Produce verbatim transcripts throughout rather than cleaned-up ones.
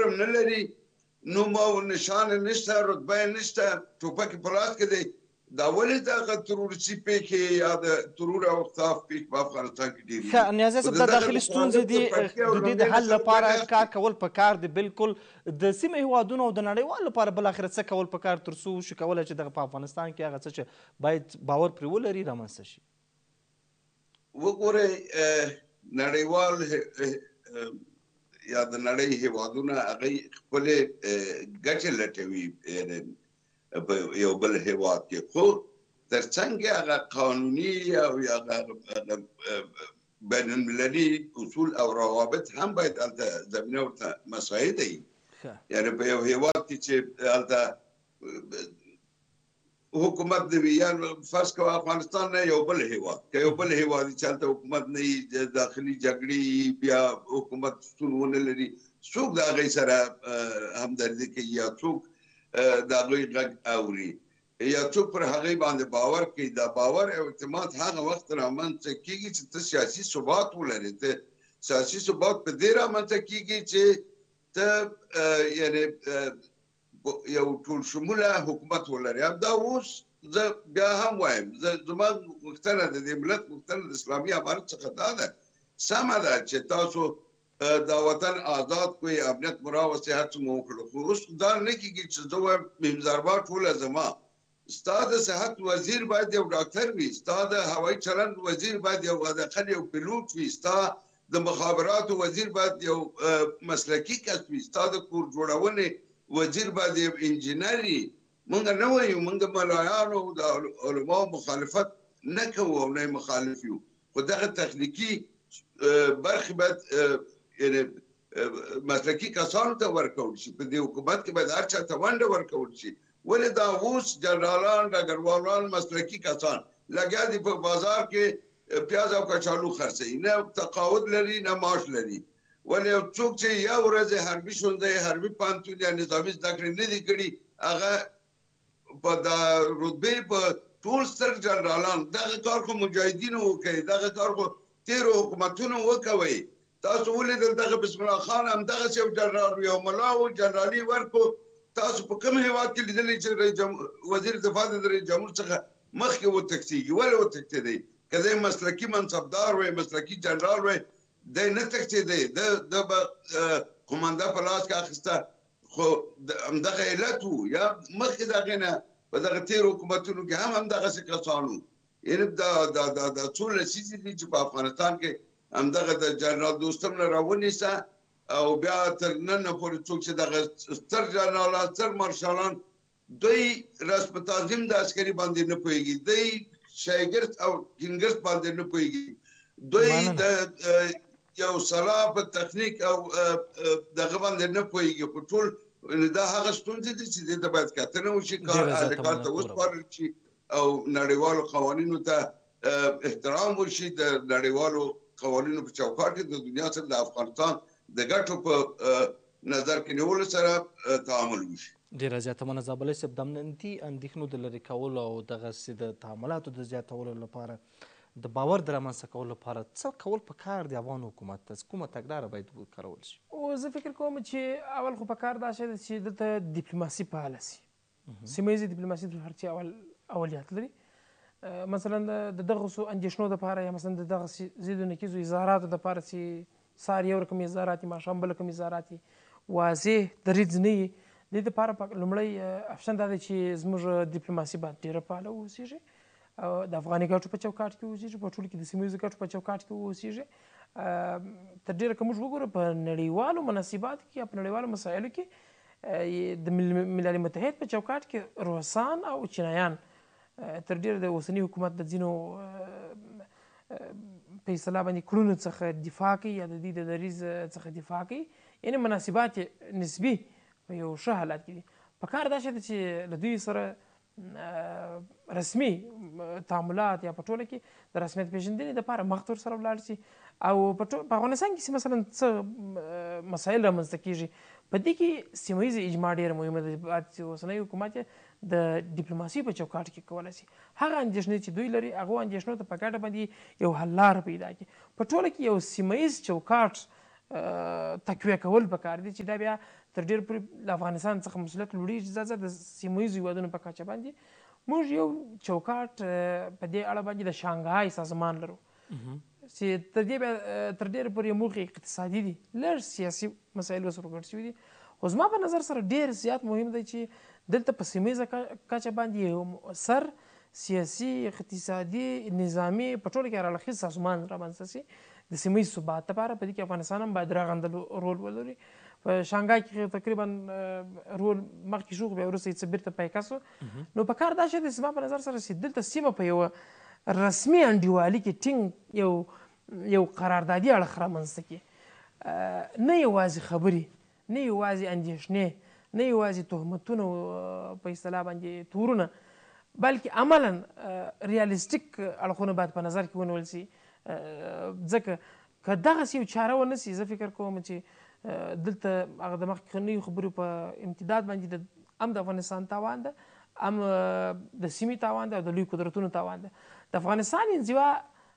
جرم نه لري، نوم او نشان نشته، رتبه نشته، ټوپک په لاس کې دی. دا ولې دغه ترورسي پیښې یا د ترور او اختلاف پیښې په افغانستان کې ډېرې ښه نیازي صاحب، دا داخلي ستونزې دي، د دې د حل لپاره کار کول پکار دی. بالکل د سیمې هیوادونو او د نړیوالو لپاره بالاخره څه کول پکار تر څو وشي کولی چې دغه په افغانستان کې هغه څه چې باید باور پرې ولري رامنځته شي؟ وګورئ نړیوال یا د نړۍ هیوادونه هغوی خپلې ګټې لټوي په یو بل هیواد کې، خو تر څنګ هغه قانوني او هغه بین المللي اصول او روابط هم باید هلته زمینه ورته مساعده وي. یعنې په یو هیواد کې چې هلته حکومت نه وي، یا فرض کوه افغانستان نه یو بل هیواد، که یو بل هیواد چې هلته حکومت نه وي، داخلي جګړې بیا حکومت شتون ونه لري، څوک د هغوی سره همدردي کوي یا څوک د هغوی غږ اوري یا څوک پر هغوی باندې باور کوي؟ دا باور او اعتماد هغه وخت رامنځته کېږي چې ته سیاسي ثبات ولرې. ته سیاسي ثبات په دې رامنځته کېږي چې ته یعنې یو ټول شموله حکومت ولري. همدا اوس زه بیا هم وایم، زما غوښتنه د دې ملت غوښتنه د اسلامي امارت څخه دا ده، سمه ده چې تاسو دا وطن آزاد کوئ، امنیت مو راوستئ، هر څه مو وکړو، خو اوس دا نه کېږي چې زه وایم مهمزربا ټوله زما. ستا د صحت وزیر باید یو ډاکټر وي، ستا د هوایي چلند وزیر باید یو حداقل یو پیلوټ وي، ستا د مخابراتو وزیر باید یو مسلکي کس وي، ستا د کور جوړونې وزیر باید یو انجینر وي. موږ نه وایو، موږ د ملایانو د علماو مخالفت نه کوو او نه مخالف یو، خو دغه تخنیکي برخې باید یعنې مسلکي کسانو ته ورکول شي. په دې حکومت کې باید هر چا ته ونډه ورکول شي. ولې دا اوس جنرالان ډګروالان مسلکي کسان لګیا دي په بازار کې پیاز او کچالو خرڅوي، نه تقاعد لري نه معاش لري. ولې څوک چې یو ورځ حربي ښوونځی، حربي پوهنتون یا نظامي زده کړې نه دي کړي، هغه په دا رتبې په ټول ستر جنرالان دغه کار خو مجاهدینو وکړي، دغه کار خو تیرو حکومتونو وکوئ. تاسو ولیدل دغه بسم الله خان همدغسې یو جنرال و، یو ملا و، جنرالي ورکړو. تاسو په کوم هیواد کې لیدلی چې وزیر دفاع د رئیس جمهور څخه مخکې وتښتېږي؟ ولې وتښتېدی؟ که دی مسلکي منصبدار وی، مسلکي جنرال وی، دی نه تښتېدی، ده به قومنده په لاس کې اخیسته. خو همدغه علت و، یا مخکې د هغې نه په دغه تېرو حکومتونو کې هم همدغسې کسان وو. یعنې دا څو لسیزې دي چې په افغانستان کې همدغه د جنرال دوستم نه راونیسه او بیا تر ننه پورې څوک چې دغه ستر جنرالان، ستر مارشالان، دوی رسم تعظیم د عسکري باندې نه پوهېږي، دوی شایګرد او ګنګرد باندې نه پوهېږي، دوی د یو سلا په تخنیک او دغه باندې نه پوهېږي. خو ټول دا هغه ستونزې دي چې دې ته باید کتنه وشي، کار کار ته وسپارل شي او نړیوالو قوانینو ته احترام وشي. د نړیوالو قوانینو په چوکاټ کې د دنیا سره د افغانستان د ګټو په نظر کې نیولو سره تعامل وشي. ډېره زیاته مننه زابلي صاحب. د امنیتي اندېښنو د لرې کولو او دغسې د تعاملاتو د زیاتولو لپاره، د باور د رامنځته کولو لپاره څه کول پکار دی افغان حکومت ته؟ کومه تګلاره باید وکارول شي؟ او زه فکر کوم چې اول خو پکار دا شی دی چې دلته ډیپلوماسي فعاله شي. سیمه ییزې ډیپلوماسي د هر چا اول اولیت لري. مثلا د دغسو اندېښنو دپاره یا مثلا د دغسې ضد و نقیضو اظهاراتو دپاره چې سهار یو رقم اظهارات وي، ماښام بل رقم اظهارات وي، واضح دریځ نه وي، د دې دپاره لومړی افشن دا دی چې زموږ ډیپلوماسي باید ډېره فعاله واوسېږي، د افغاني ګټو په چوکاټ کې واوسېږي، په ټولو کې د سیمه ییزو ګټو په چوکاټ کې واوسېږي. تر ډېره که موږ وګورو په نړیوالو مناسباتو کې یا په نړیوالو مسایلو کې د ملل متحد په چوکاټ کې روسان او چینایان تر ډېره د اوسني حکومت د ځینو په اصطلاح باندې کړنو څخه دفاع کوي یا د دوی د دریځ څخه دفاع کوي. یعنې مناسبات نسبي په یو ښه حالت کې دي. پکار دا شی ده چې له دوی سره رسمي تعاملات یا په ټوله کې د رسمیت پېژندنې دپاره مخ ته ورسره ولاړ شي. او په افغانستان کې چې مثلا څه مسایل رامنځته کېږي، په دې کې سیمه ییزه اجماع ډېره مهمه ده چې اوسنی حکومت د ډیپلوماسي په چوکاټ کې کولی شي هغه اندېښنې چې دوی لري هغو اندېښنو ته په ګډه باندې یو حل لاره پیدا کړي. په ټوله کې یو سیمه ییز چوکاټ تقویه کول پکار دي چې دا بیا تر ډېر پورې له افغانستان څخه مسولیت لوړېږي ځکه د سیمه ییزو هېوادونو په کچه باندې موږ یو چوکاټ په دې اړه باندې د شانګهای سازمان لرو چې تر دې بیا تر ډېره پورې موخې اقتصادي دي لږ سیاسي مسایل ورسره ګډ شوي دي خو زما په نظر سره ډېر زیات مهم دی چې دلته په سیمه ییزه کچه باندې یو مؤثر سیاسي اقتصادي نظامي په ټوله کې هرړخیز سازمان رامنځته شي د سیمه ییز ثبات لپاره په دې کې افغانستان هم باید رغنده رول ولري په شانګهای کې تقریبا رول مخکې شو بیا وروسته یې څه بیرته پیکه سو نو په کار دا شی دی زما په نظر سره چې دلته سیمه په یوه رسمي انډیوالي کې ټینګ یو یو قراردادي اړخ رامنځته کړي نه یوازې خبرې نه یوازې اندېښنې نه یوازې تهمتونه په اصطلاح باندې تورونه بلکې عملا ریالستیک اړخونه باید په نظر کې ونیول سي ځکه که دغسې یو چاره ونه سي زه فکر کوم چې دلته هغه د مخکنیو خبرو په امتداد باندې هم د افغانستان تاوان ده هم د سیمې تاوان ده او د لوی قدرتونو تاوان ده د افغانستان انزوا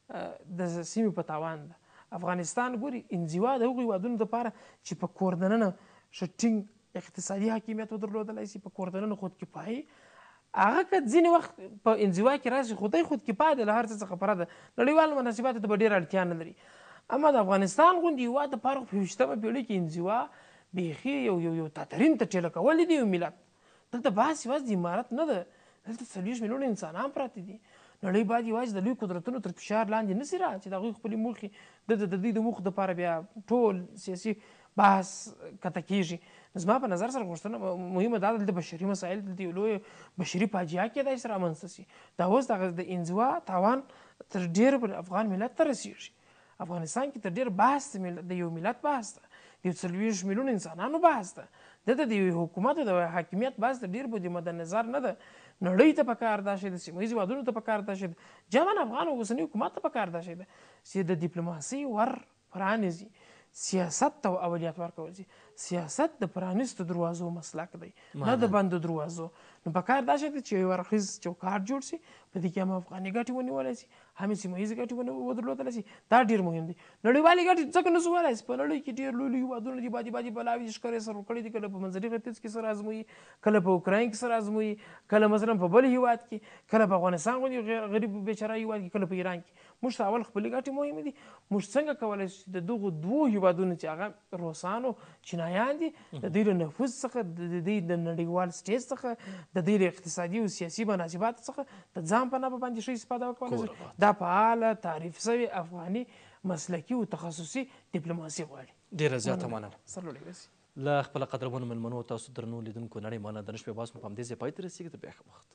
د سیمې په تاوان ده افغانستان ګوري انزوا د هغو هېوادونو دپاره چې په کور دننه ښه ټینګ اقتصادي حاکمیت ودرلودلی شي په کور دننه خودکفایي هغه که ځینې وخت په انزوا کې راشي خو دی خودکفایه ده له هر څه څخه پره ده نړیوالو مناسباتو ته به ډېره اړتیا نه لري اما د افغانستان غوندې هېواد دپاره په یویشتمه پېړۍ کې انزوا بیخي یو یو یو تاترین ته ټېله کول دي یو ملت دلته بحث یوازې د عمارت نه ده دلته څلوېښت میلیونه انسانان پراته دي نړۍ باید یوازې د لوی قدرتونو تر فشار لاندې نه سي را چې د هغوی خپلې موخې د د دوی د موخو دپاره بیا ټول سیاسي بحث کته کېږي زما په نظر سره غوښتنه مهمه دا ده دلته بشري مسایل دلته یو لویه بشري فاجعه کېدای سي رامنځته سي دا اوس دغه د انزوا تاوان تر ډېره پر افغان ملت ته رسېږي افغانستان کې تر ډېر بحث د یو ملت بحث ده د یو څلوېښت میلیونو انسانانو بحث ده دلته د یو حکومت او د حاکمیت بحث د ډېر بود مد نظر نه ده نړۍ ته پکار دا شی ده سیمه ییزو هېوادونو ته پکار دا شی ده جوان افغان او اوسني حکومت ته پکار دا شی ده چې د ډیپلوماسۍ ور پرانیزي سیاست ته اولویت ورکول شي سیاست د پرانیستو دروازو مسلک دی نه د بندو دروازو نو پکار دا شی ده چې یو اړخیز چوکاټ جوړ شي په دې کې هم افغاني ګټې ونیولی شي هم یې سیمه ییزې ګټې ودرلودلی شي دا ډېر مهم دی نړیوالې ګټې ځکه نه شو ویلی چې په نړۍ کې ډېر لوی لوی هېوادونه دي بادي بادي بلاوې دي ښکرې سر ورکړي دي کله په منځني ختیځ کې سر ازموي کله په اوکراین کې سر ازموي کله مثلا په بل هېواد کې کله په افغانستان غوندې غریب بیچاره هېواد کې کله په ایران کې موږ ته اول خپلې ګټې مهمې دي موږ څنګه کولی شو د دغو دوو هېوادونو چې هغه روسان او چینایان دي د دوی له نفوذ څخه د دوی د نړیوال سټیج څخه د دوی له اقتصادي او سیاسي مناسباتو څخه د ځان په نامه باندې ښه استفاده وکولی شي دا فعاله تعریف شوې افغاني مسلکي او تخصصي ډیپلوماسي غواړي ډېره زیاته مننه سرلوړی اوسئ له خپله قدرمنو مېلمنو تاسو درنو لیدونکو نړۍ مننه د نن شپې بحث مو په همدې ځای پای ته رسېږي تر بیا ښه وخت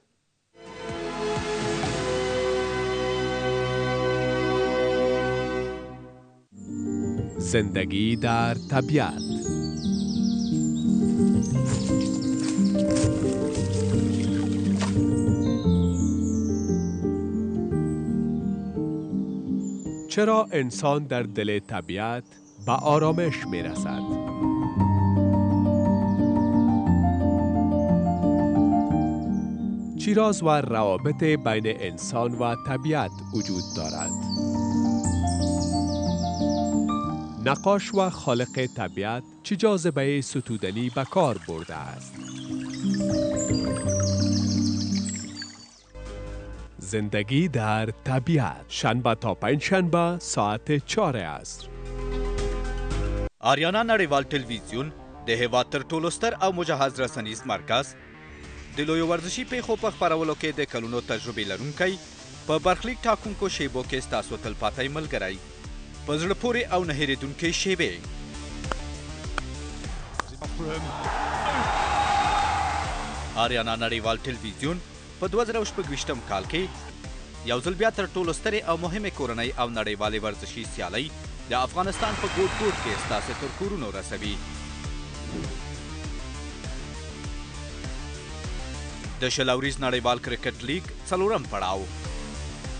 زندگی در طبیعت چرا انسان در دل طبیعت به آرامش می رسد؟ چی راز و روابط بین انسان و طبیعت وجود دارد؟ نقاش و خالق طبیعت چه جاذبه ستودنی به کار برده است؟ زندگی در طبیعت شنبه تا پنجشنبه ساعت چهار عصر. آریانا نړیوال ټلویزیون د هېواد تر ټولو ستر او مجهز رسنیز مرکز د لویو ورزشي پیښو په خپرولو کې د کلونو تجربې لرونکی په برخلیک ټاکونکو شیبو کې ستاسو تلپاتې ملګری په زړه پورې او نه هېرېدونکې شیبې آریانا نړیوال ټلویزیون په دوه زره شپږ ویشتم کال کې یو ځل بیا تر ټولو سترې او مهمې کورنۍ او نړیوالې ورزشي سیالۍ د افغانستان په ګوټ ګوټ کې ستاسو تر کورونو رسوي. د شل اوريز نړیوال کرکټ لیګ څلورم پړاو